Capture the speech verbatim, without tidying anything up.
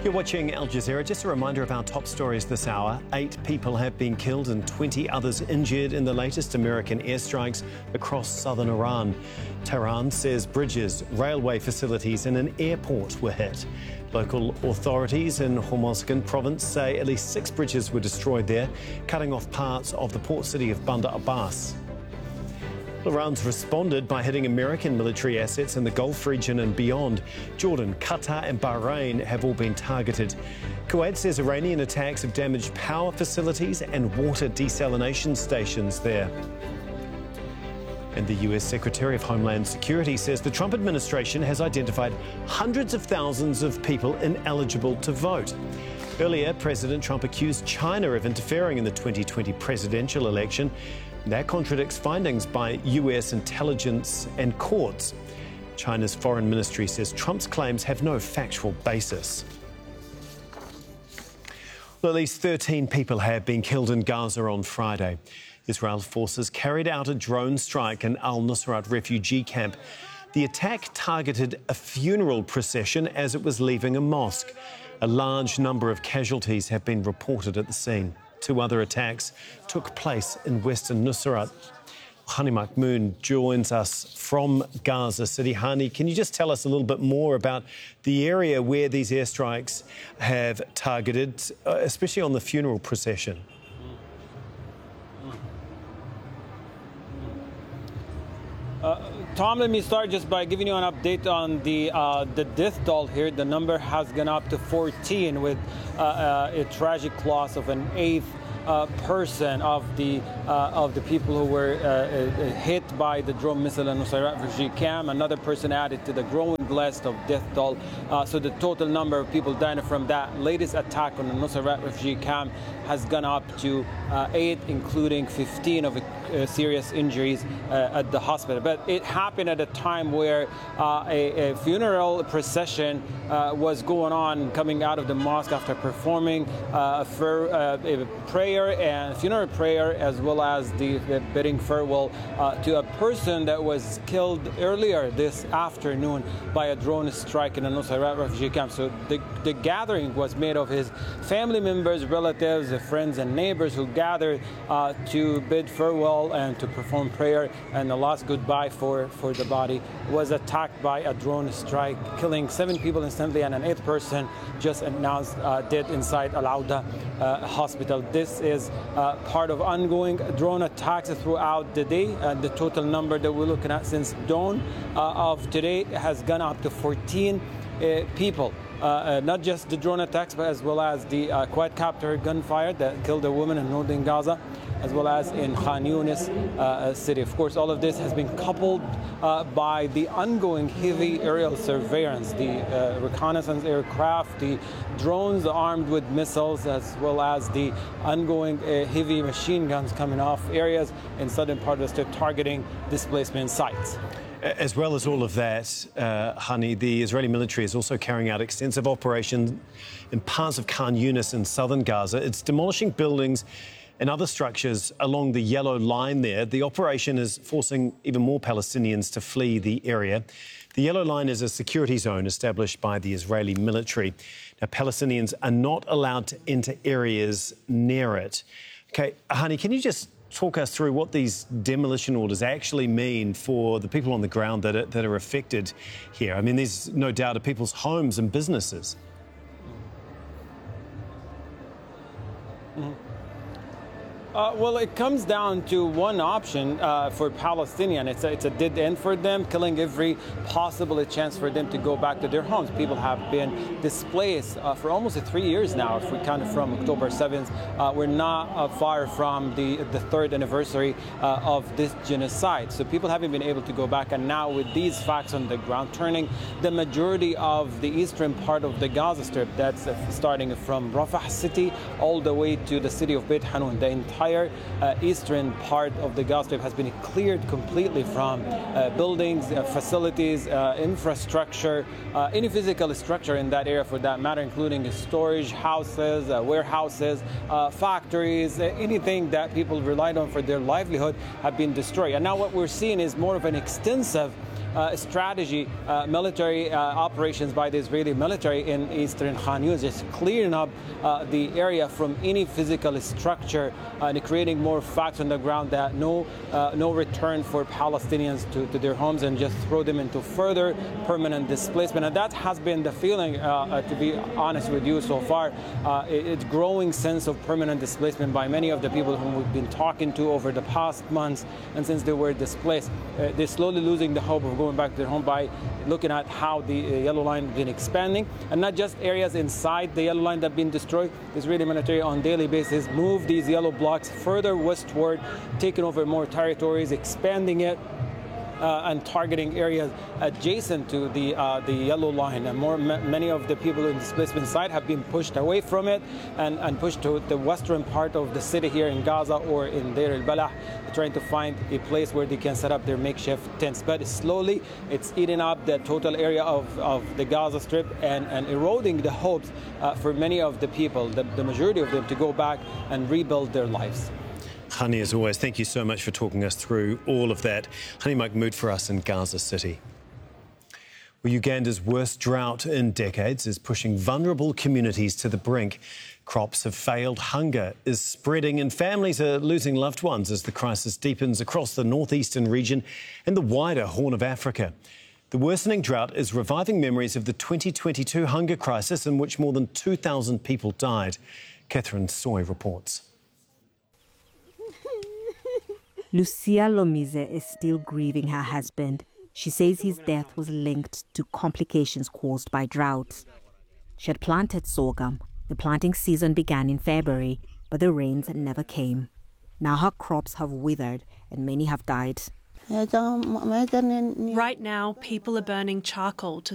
You're watching Al Jazeera. Just a reminder of our top stories this hour. Eight people have been killed and twenty others injured in the latest American airstrikes across southern Iran. Tehran says bridges, railway facilities and an airport were hit. Local authorities in Hormozgan province say at least six bridges were destroyed there, cutting off parts of the port city of Bandar Abbas. Iran's responded by hitting American military assets in the Gulf region and beyond. Jordan, Qatar and Bahrain have all been targeted. Kuwait says Iranian attacks have damaged power facilities and water desalination stations there. And the U S Secretary of Homeland Security says the Trump administration has identified hundreds of thousands of people ineligible to vote. Earlier, President Trump accused China of interfering in the twenty twenty presidential election. That contradicts findings by U S intelligence and courts. China's foreign ministry says Trump's claims have no factual basis. Well, at least thirteen people have been killed in Gaza on Friday. Israel forces carried out a drone strike in al-Nusrat refugee camp. The attack targeted a funeral procession as it was leaving a mosque. A large number of casualties have been reported at the scene. Two other attacks took place in western Nusrat. Hani Mahmoud joins us from Gaza City. Hani, can you just tell us a little bit more about the area where these airstrikes have targeted, especially on the funeral procession? Uh, Tom, let me start just by giving you an update on the uh, the death toll here. The number has gone up to fourteen, with uh, uh, a tragic loss of an eighth uh, person of the uh, of the people who were uh, uh, hit by the drone missile in Nusayrat refugee camp. Another person added to the growing list of death toll. Uh, so the total number of people dying from that latest attack on the Nusayrat refugee camp has gone up to uh, eight, including fifteen of uh, serious injuries uh, at the hospital. But it happened at a time where uh, a, a funeral procession uh, was going on, coming out of the mosque after performing uh, for, uh, a prayer and funeral prayer, as well as the, the bidding farewell uh, to a person that was killed earlier this afternoon by a drone strike in the Nusayrat refugee camp. So the, the gathering was made of his family members, relatives, friends and neighbors who gathered uh, to bid farewell and to perform prayer, and the last goodbye for, for the body was attacked by a drone strike, killing seven people instantly, and an eighth person just announced uh, dead inside Al-Auda uh, hospital. This is uh, part of ongoing drone attacks throughout the day, and the total number that we're looking at since dawn uh, of today has gone up to fourteen uh, people. Uh, uh, not just the drone attacks, but as well as the uh, quadcopter gunfire that killed a woman in northern Gaza, as well as in Khan Yunis uh, city. Of course, all of this has been coupled uh, by the ongoing heavy aerial surveillance, the uh, reconnaissance aircraft, the drones armed with missiles, as well as the ongoing uh, heavy machine guns coming off areas in southern part of the state, targeting displacement sites. As well as all of that, uh, Hani, the Israeli military is also carrying out extensive operations in parts of Khan Yunis in southern Gaza. It's demolishing buildings and other structures along the yellow line there. The operation is forcing even more Palestinians to flee the area. The yellow line is a security zone established by the Israeli military. Now, Palestinians are not allowed to enter areas near it. OK, Hani, can you just talk us through what these demolition orders actually mean for the people on the ground that are, that are affected here? I mean, there's no doubt of people's homes and businesses. Mm-hmm. Uh, well, it comes down to one option uh, for Palestinian. It's a, it's a dead end for them, killing every possible chance for them to go back to their homes. People have been displaced uh, for almost three years now. If we count from October seventh, uh, we're not uh, far from the, the third anniversary uh, of this genocide. So people haven't been able to go back. And now with these facts on the ground, turning the majority of the eastern part of the Gaza Strip, that's uh, starting from Rafah city all the way to the city of Beit Hanun, the entire Uh, eastern part of the Gaza Strip has been cleared completely from uh, buildings, uh, facilities, uh, infrastructure, uh, any physical structure in that area for that matter, including storage houses, uh, warehouses, uh, factories, uh, anything that people relied on for their livelihood have been destroyed. And now what we're seeing is more of an extensive uh, strategy, uh, military uh, operations by the Israeli military in eastern Khan Younis, just clearing up uh, the area from any physical structure uh, and creating more facts on the ground that no uh, no return for Palestinians to, to their homes, and just throw them into further permanent displacement. And that has been the feeling, uh, uh, to be honest with you, so far. Uh, it, it's growing sense of permanent displacement by many of the people whom we've been talking to over the past months, and since they were displaced, uh, they're slowly losing the hope of going back to their home by looking at how the uh, yellow line has been expanding, and not just areas inside the yellow line that have been destroyed. The Israeli military on a daily basis move these yellow blocks further westward, taking over more territories, expanding it, Uh, and targeting areas adjacent to the uh, the yellow line. And more, ma many of the people in displacement site have been pushed away from it and, and pushed to the western part of the city here in Gaza or in Deir el-Balah, trying to find a place where they can set up their makeshift tents. But slowly, it's eating up the total area of, of the Gaza Strip and, and eroding the hopes uh, for many of the people, the, the majority of them, to go back and rebuild their lives. Hani, as always, thank you so much for talking us through all of that. Hani Mahmoud for us in Gaza City. Well, Uganda's worst drought in decades is pushing vulnerable communities to the brink. Crops have failed, hunger is spreading, and families are losing loved ones as the crisis deepens across the northeastern region and the wider Horn of Africa. The worsening drought is reviving memories of the twenty twenty-two hunger crisis, in which more than two thousand people died. Catherine Soy reports. Lucia Lomize is still grieving her husband. She says his death was linked to complications caused by drought. She had planted sorghum. The planting season began in February, but the rains never came. Now her crops have withered and many have died. Right now, people are burning charcoal to